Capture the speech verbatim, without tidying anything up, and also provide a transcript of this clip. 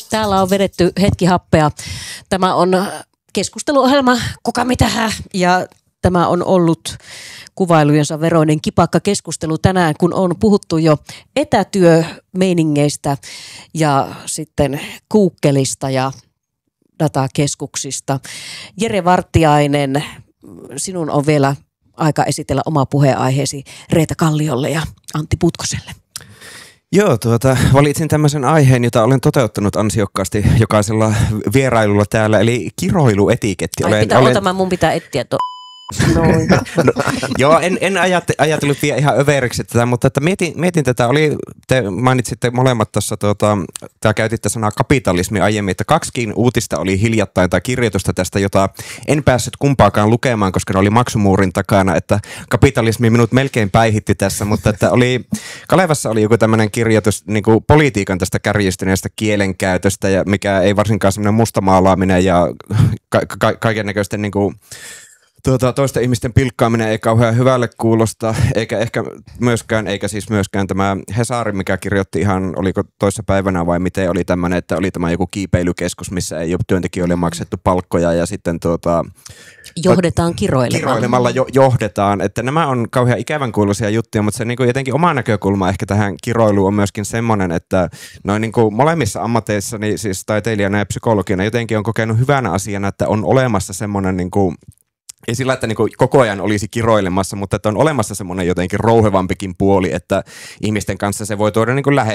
Täällä on vedetty hetki happea. Tämä on keskusteluohjelma Kuka mitähä ja tämä on ollut kuvailujensa veroinen kipakka keskustelu tänään, kun on puhuttu jo etätyömeiningeistä ja sitten Googleista ja datakeskuksista. Jere Vartiainen, sinun on vielä aika esitellä oma puheenaiheesi Reetta Kalliolle ja Antti Putkoselle. Joo, tuota, valitsin tämmöisen aiheen, jota olen toteuttanut ansiokkaasti jokaisella vierailulla täällä, eli kiroiluetiketti. Ai, olen, pitää olen... otamaan, mun pitää etsiä tuo. No, joo, en, en ajat, ajatellut vielä ihan överiksi tätä, mutta että mietin, mietin tätä, oli, te mainitsitte molemmat tuossa, tuota, tai käytitte sanaa kapitalismi aiemmin, että kaksikin uutista oli hiljattain tai kirjoitusta tästä, jota en päässyt kumpaakaan lukemaan, koska ne oli maksumuurin takana, että kapitalismi minut melkein päihitti tässä, mutta että oli, Kalevassa oli joku tämmöinen kirjoitus niin kuin politiikan tästä kärjistyneestä kielenkäytöstä, ja mikä ei varsinkaan semmoinen mustamaalaaminen ja ka- ka- kaiken näköisten niin kuin Tuota, toisten ihmisten pilkkaaminen ei kauhean hyvälle kuulosta, eikä ehkä myöskään, eikä siis myöskään tämä Hesari, mikä kirjoitti ihan, oliko toissa päivänä vai miten oli tämmöinen, että oli tämä joku kiipeilykeskus, missä ei ole työntekijöille maksettu palkkoja ja sitten tuota... Johdetaan kiroilemalla. Kiroilemalla jo, johdetaan, että nämä on kauhean ikävän kuuluisia juttuja, mutta se niin kuin jotenkin oma näkökulma ehkä tähän kiroiluun on myöskin semmoinen, että noin niin kuin molemmissa ammateissa, niin siis taiteilijana ja psykologina jotenkin on kokenut hyvänä asiana, että on olemassa semmoinen niin kuin ei sillä, että niinku koko ajan olisi kiroilemassa, mutta että on olemassa semmoinen jotenkin rouhevampikin puoli, että ihmisten kanssa se voi tuoda niinku lähe